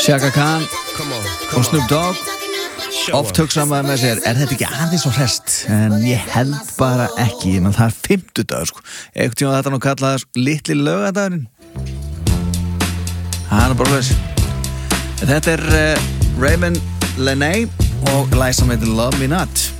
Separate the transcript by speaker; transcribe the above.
Speaker 1: Shaka Khan og Snoop Dogg. Oft hugsa maður með sér, þetta ekki aðeins svo hrest? En ég held bara ekki, en það 50 dagur sko. Einhvern tíma þetta nú kallaði litli laugadagurinn. Hann bara hlust. Þetta Raymond Lene og lag sem heitir Love Me Not.